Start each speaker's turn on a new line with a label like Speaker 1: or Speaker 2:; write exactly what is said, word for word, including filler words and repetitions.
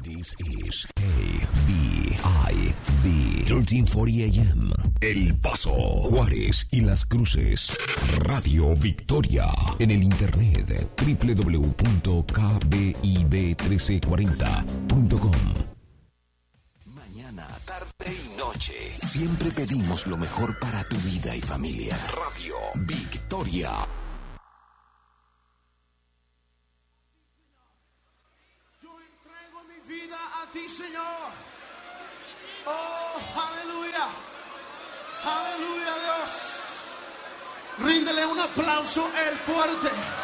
Speaker 1: This is K B I B thirteen forty A M. El Paso, Juárez y Las Cruces. Radio Victoria. En el internet doble u doble u doble u punto k b i b uno tres cuatro cero punto com. Mañana, tarde y noche. Siempre pedimos lo mejor para tu vida y familia. Radio Victoria.
Speaker 2: A ti, Señor. Oh, aleluya. Aleluya, Dios. Ríndele un aplauso el fuerte.